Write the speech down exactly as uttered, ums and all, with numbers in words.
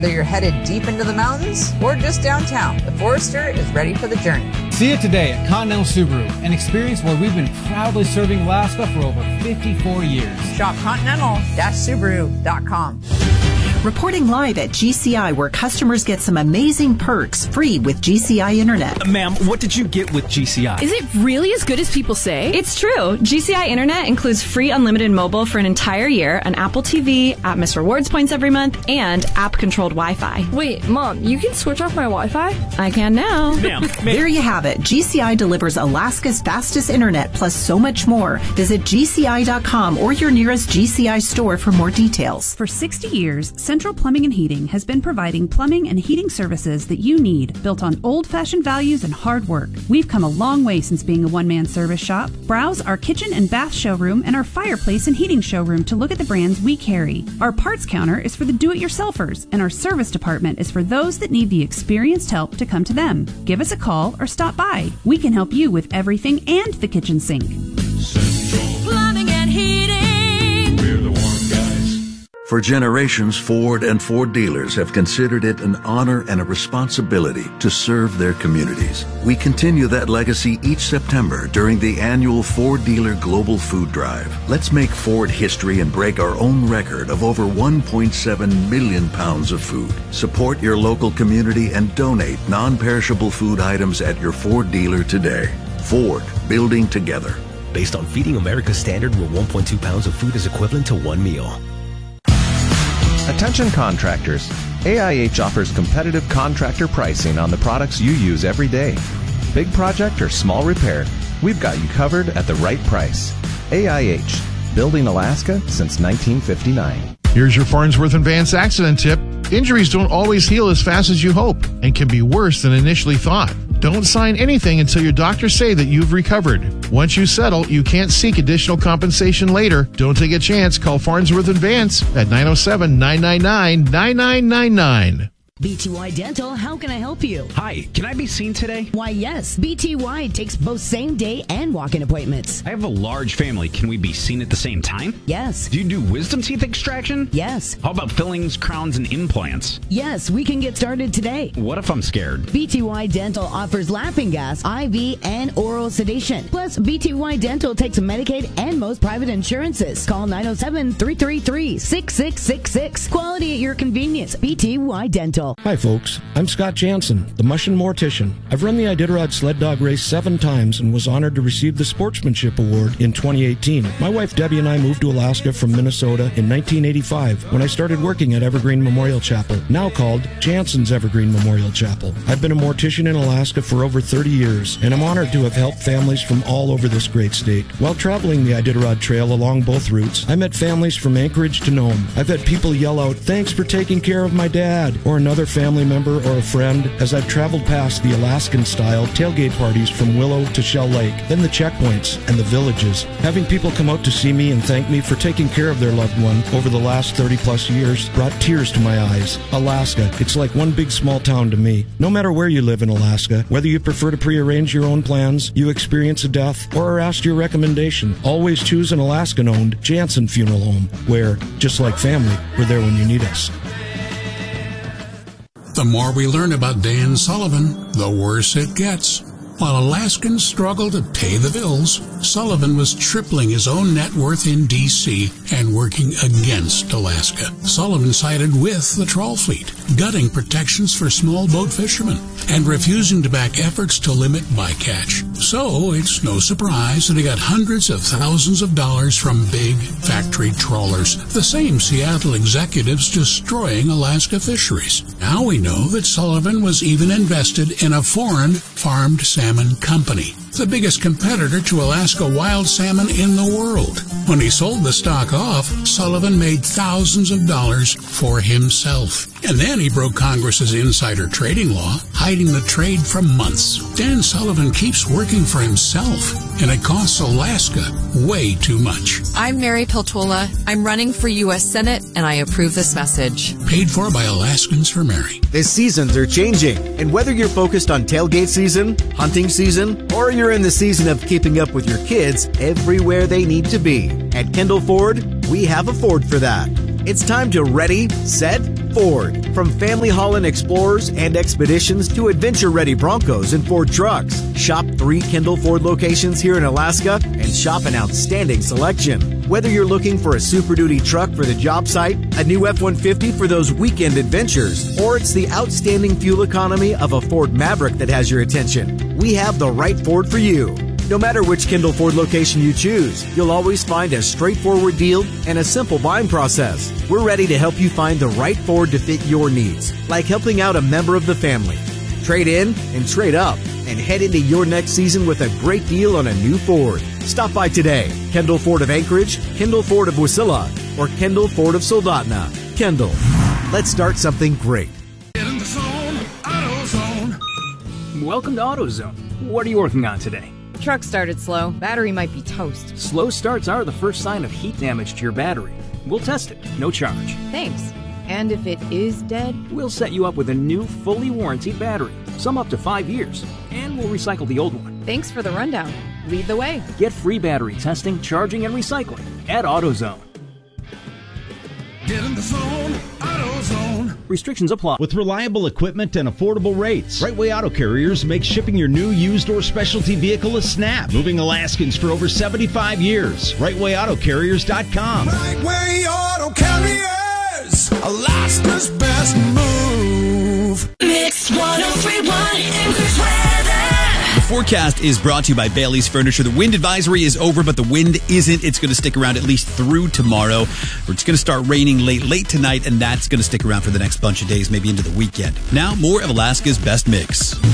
Whether you're headed deep into the mountains or just downtown, the Forester is ready for the journey. See it today at Continental Subaru and experience where we've been proudly serving Alaska for over fifty-four years. Shop Continental Subaru dot com. Reporting live at G C I, where customers get some amazing perks free with G C I Internet. Uh, ma'am, what did you get with G C I? Is it really as good as people say? It's true. G C I Internet includes free unlimited mobile for an entire year, an Apple T V, Atmos Rewards points every month, and app-controlled Wi-Fi. Wait, Mom, you can switch off my Wi-Fi? I can now. Ma'am, ma'am. There you have it. G C I delivers Alaska's fastest internet plus so much more. Visit G C I dot com or your nearest G C I store for more details. For sixty years, Central Plumbing and Heating has been providing plumbing and heating services that you need, built on old-fashioned values and hard work. We've come a long way since being a one-man service shop. Browse our kitchen and bath showroom and our fireplace and heating showroom to look at the brands we carry. Our parts counter is for the do-it-yourselfers, and our service department is for those that need the experienced help to come to them. Give us a call or stop by. We can help you with everything and the kitchen sink. Central Plumbing and Heating. We're the warm guys. For generations, Ford and Ford dealers have considered it an honor and a responsibility to serve their communities. We continue that legacy each September during the annual Ford Dealer Global Food Drive. Let's make Ford history and break our own record of over one point seven million pounds of food. Support your local community and donate non-perishable food items at your Ford dealer today. Ford, building together. Based on Feeding America's standard, where one point two pounds of food is equivalent to one meal. Attention contractors. A I H offers competitive contractor pricing on the products you use every day. Big project or small repair, we've got you covered at the right price. A I H, building Alaska since nineteen fifty-nine. Here's your Farnsworth and Vance accident tip. Injuries don't always heal as fast as you hope and can be worse than initially thought. Don't sign anything until your doctors say that you've recovered. Once you settle, you can't seek additional compensation later. Don't take a chance. Call Farnsworth and Vance at nine oh seven, nine nine nine, nine nine nine nine. B T Y Dental, how can I help you? Hi, can I be seen today? Why, yes. B T Y takes both same-day and walk-in appointments. I have a large family. Can we be seen at the same time? Yes. Do you do wisdom teeth extraction? Yes. How about fillings, crowns, and implants? Yes, we can get started today. What if I'm scared? B T Y Dental offers laughing gas, I V, and oral sedation. Plus, B T Y Dental takes Medicaid and most private insurances. Call nine oh seven, three three three, six six six six. Quality at your convenience. B T Y Dental. Hi folks, I'm Scott Jansen, the Mushin Mortician. I've run the Iditarod sled dog race seven times and was honored to receive the Sportsmanship Award in twenty eighteen. My wife Debbie and I moved to Alaska from Minnesota in nineteen eighty-five when I started working at Evergreen Memorial Chapel, now called Jansen's Evergreen Memorial Chapel. I've been a mortician in Alaska for over thirty years, and I'm honored to have helped families from all over this great state. While traveling the Iditarod Trail along both routes, I met families from Anchorage to Nome. I've had people yell out, "Thanks for taking care of my dad," or another family member or a friend as I've traveled past the Alaskan-style tailgate parties from Willow to Shell Lake, then the checkpoints and the villages. Having people come out to see me and thank me for taking care of their loved one over the last thirty plus years brought tears to my eyes. Alaska, it's like one big small town to me. No matter where you live in Alaska, whether you prefer to prearrange your own plans, you experience a death, or are asked your recommendation, always choose an Alaskan-owned Jansen Funeral Home, where, just like family, we're there when you need us. The more we learn about Dan Sullivan, the worse it gets. While Alaskans struggle to pay the bills, Sullivan was tripling his own net worth in D C and working against Alaska. Sullivan sided with the trawl fleet, gutting protections for small boat fishermen, and refusing to back efforts to limit bycatch. So it's no surprise that he got hundreds of thousands of dollars from big factory trawlers, the same Seattle executives destroying Alaska fisheries. Now we know that Sullivan was even invested in a foreign farmed salmon company, the biggest competitor to Alaska wild salmon in the world. When he sold the stock off, Sullivan made thousands of dollars for himself. And then he broke Congress's insider trading law, hiding the trade for months. Dan Sullivan keeps working for himself, and it costs Alaska way too much. I'm Mary Peltola. I'm running for U S Senate, and I approve this message. Paid for by Alaskans for Mary. The seasons are changing, and whether you're focused on tailgate season, hunting season, or you're in the season of keeping up with your kids everywhere they need to be, at Kendall Ford, we have a Ford for that. It's time to ready, set, Ford. From family hauling Explorers and Expeditions to adventure-ready Broncos and Ford trucks. Shop three Kendall Ford locations here in Alaska and shop an outstanding selection. Whether you're looking for a Super Duty truck for the job site, a new F one fifty for those weekend adventures, or it's the outstanding fuel economy of a Ford Maverick that has your attention, we have the right Ford for you. No matter which Kendall Ford location you choose, you'll always find a straightforward deal and a simple buying process. We're ready to help you find the right Ford to fit your needs, like helping out a member of the family. Trade in and trade up and head into your next season with a great deal on a new Ford. Stop by today. Kendall Ford of Anchorage, Kendall Ford of Wasilla, or Kendall Ford of Soldotna. Kendall. Let's start something great. Get in the zone, AutoZone. Welcome to AutoZone. What are you working on today? Truck started slow. Battery might be toast. Slow starts are the first sign of heat damage to your battery. We'll test it, no charge. Thanks. And if it is dead? We'll set you up with a new, fully warranted battery, some up to five years, and we'll recycle the old one. Thanks for the rundown. Lead the way. Get free battery testing, charging, and recycling at AutoZone. Get in the zone, AutoZone. Restrictions apply. With reliable equipment and affordable rates, Rightway Auto Carriers makes shipping your new, used, or specialty vehicle a snap. Moving Alaskans for over seventy-five years. Rightway Auto Carriers dot com. Rightway Auto Carriers, Alaska's best move. Mix one oh three point one Anchorage weather. The forecast is brought to you by Bailey's Furniture. The wind advisory is over, but the wind isn't. It's going to stick around at least through tomorrow. It's going to start raining late, late tonight, and that's going to stick around for the next bunch of days, maybe into the weekend. Now, more of Alaska's best mix.